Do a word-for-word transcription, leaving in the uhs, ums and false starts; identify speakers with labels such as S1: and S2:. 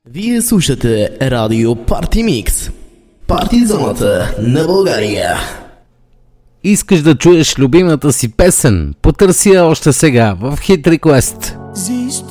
S1: Вие слушате Радио Парти Микс. Парти зоната на България.
S2: Искаш да чуеш любимата си песен? Потърси я още сега в Hit Request.